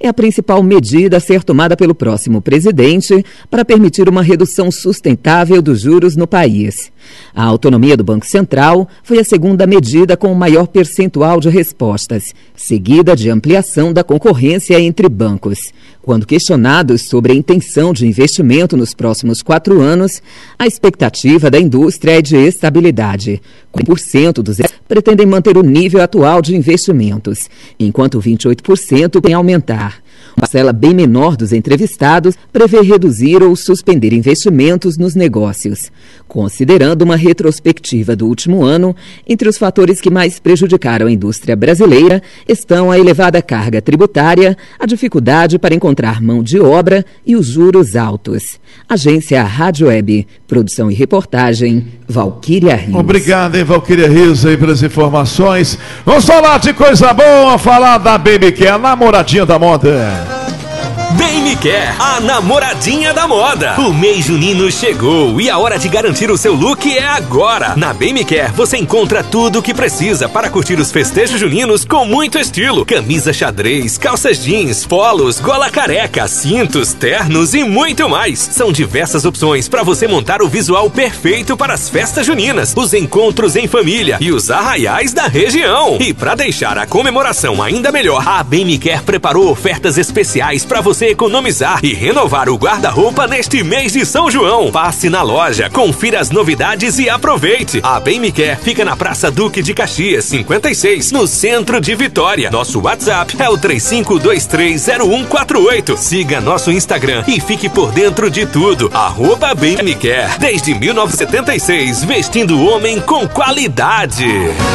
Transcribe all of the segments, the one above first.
é a principal medida a ser tomada pelo próximo presidente para permitir uma redução sustentável dos juros no país. A autonomia do Banco Central foi a segunda medida com o maior percentual de respostas, seguida de ampliação da concorrência entre bancos. Quando questionados sobre a intenção de investimento nos próximos 4 anos, a expectativa da indústria é de estabilidade. 40% dos pretendem manter o nível atual de investimentos, enquanto 28% querem aumentar. Uma parcela bem menor dos entrevistados prevê reduzir ou suspender investimentos nos negócios. Considerando uma retrospectiva do último ano, entre os fatores que mais prejudicaram a indústria brasileira estão a elevada carga tributária, a dificuldade para encontrar mão de obra e os juros altos. Agência Rádio Web, produção e reportagem, Valquíria Rios. Obrigado, hein, Valquíria Rios, aí pelas informações. Vamos falar de coisa boa, falar da Baby Care, a namoradinha da moda. Baby Care, a namoradinha da moda. O mês junino chegou e a hora de garantir o seu look é agora. Na Baby Care você encontra tudo o que precisa para curtir os festejos juninos com muito estilo. Camisa xadrez, calças jeans, polos, gola careca, cintos, ternos e muito mais. São diversas opções para você montar o visual perfeito para as festas juninas, os encontros em família e os arraiais da região. E para deixar a comemoração ainda melhor, a Baby Care preparou ofertas especiais para você economizar e renovar o guarda-roupa neste mês de São João. Passe na loja, confira as novidades e aproveite. A Baby Care fica na Praça Duque de Caxias, 56, no centro de Vitória. Nosso WhatsApp é o 35230148. Siga nosso Instagram e fique por dentro de tudo. @Baby Care, desde 1976, vestindo o homem com qualidade.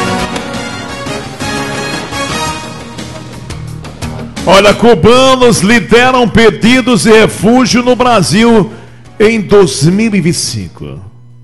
Olha, cubanos lideram pedidos de refúgio no Brasil em 2025.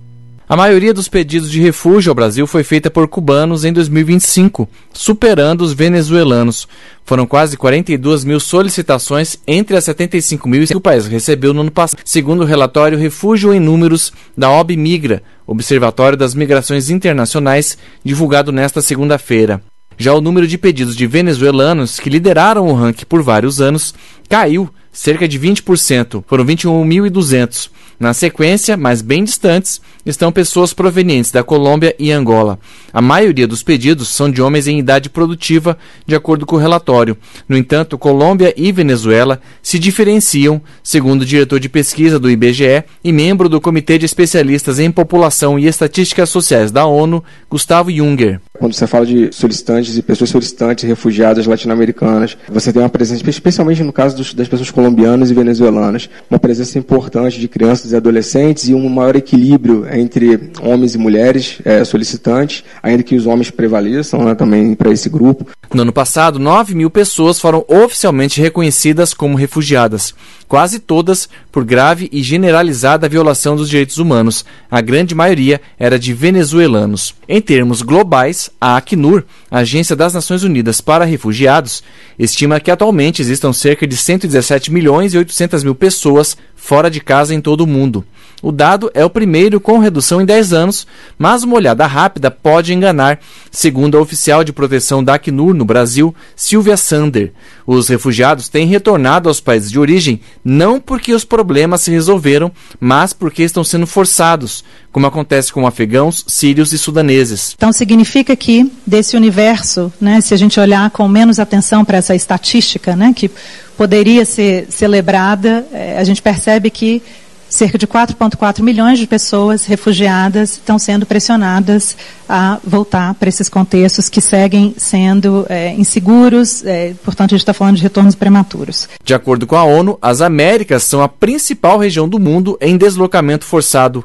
A maioria dos pedidos de refúgio ao Brasil foi feita por cubanos em 2025, superando os venezuelanos. Foram quase 42 mil solicitações entre as 75 mil que o país recebeu no ano passado, segundo o relatório Refúgio em Números da OAB Migra, Observatório das Migrações Internacionais, divulgado nesta segunda-feira. Já o número de pedidos de venezuelanos que lideraram o ranking por vários anos caiu cerca de 20%, foram 21.200. Na sequência, mas bem distantes, estão pessoas provenientes da Colômbia e Angola. A maioria dos pedidos são de homens em idade produtiva, de acordo com o relatório. No entanto, Colômbia e Venezuela se diferenciam, segundo o diretor de pesquisa do IBGE e membro do Comitê de Especialistas em População e Estatísticas Sociais da ONU, Gustavo Junger. Quando você fala de solicitantes e pessoas solicitantes, refugiadas latino-americanas, você tem uma presença, especialmente no caso das pessoas colombianas e venezuelanas, uma presença importante de crianças e adolescentes e um maior equilíbrio entre homens e mulheres solicitantes, ainda que os homens prevaleçam, né, também para esse grupo. No ano passado, 9 mil pessoas foram oficialmente reconhecidas como refugiadas, quase todas por grave e generalizada violação dos direitos humanos. A grande maioria era de venezuelanos. Em termos globais, a Acnur, a Agência das Nações Unidas para Refugiados, estima que atualmente existam cerca de 117 milhões e 800 mil pessoas fora de casa em todo o mundo. O dado é o primeiro com redução em 10 anos, mas uma olhada rápida pode enganar, segundo a oficial de proteção da Acnur no Brasil, Silvia Sander. Os refugiados têm retornado aos países de origem não porque os problemas se resolveram, mas porque estão sendo forçados, como acontece com afegãos, sírios e sudaneses. Então significa que desse universo, né, se a gente olhar com menos atenção para essa estatística, né, que poderia ser celebrada, a gente percebe que cerca de 4,4 milhões de pessoas refugiadas estão sendo pressionadas a voltar para esses contextos que seguem sendo inseguros, portanto a gente está falando de retornos prematuros. De acordo com a ONU, as Américas são a principal região do mundo em deslocamento forçado.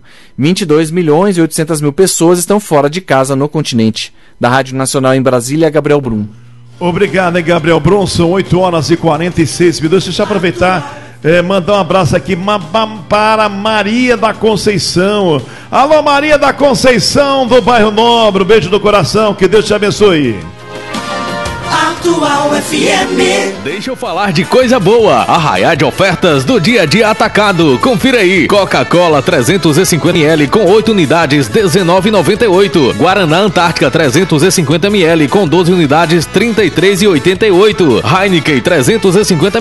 22 milhões e 800 mil pessoas estão fora de casa no continente. Da Rádio Nacional em Brasília, Gabriel Brum. Obrigado, hein, Gabriel Brum. São 8 horas e 46 minutos. Deixa eu aproveitar, mandar um abraço aqui para Maria da Conceição. Alô, Maria da Conceição, do bairro Nobre. Um beijo no coração, que Deus te abençoe. Atual FM. Deixa eu falar de coisa boa. Arraiá de ofertas do Dia a Dia Atacado. Confira aí. Coca-Cola 350 ml com 8 unidades, R$19,98. Guaraná Antártica 350 ml com 12 unidades, R$33,88. Heineken 350